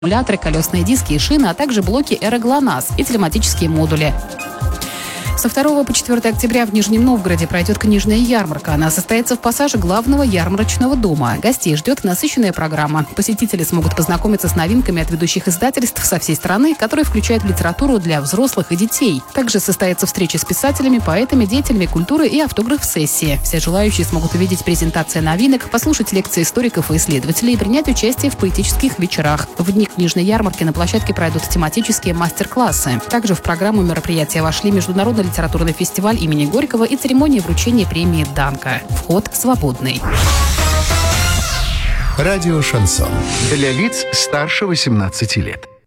аккумуляторы, колесные диски и шины, а также блоки «Эра-ГЛОНАСС» и телематические модули. Со 2 по 4 октября в Нижнем Новгороде пройдет книжная ярмарка. Она состоится в пассаже главного ярмарочного дома. Гостей ждет насыщенная программа. Посетители смогут познакомиться с новинками от ведущих издательств со всей страны, которые включают литературу для взрослых и детей. Также состоятся встречи с писателями, поэтами, деятелями культуры и автограф-сессии. Все желающие смогут увидеть презентации новинок, послушать лекции историков и исследователей и принять участие в поэтических вечерах. В дни книжной ярмарки на площадке пройдут тематические мастер-классы. Также в программу мероприятия вошли международный литературный фестиваль имени Горького и церемония вручения премии «Данка». Вход свободный. Радио «Шансон». Для лиц старше 18 лет.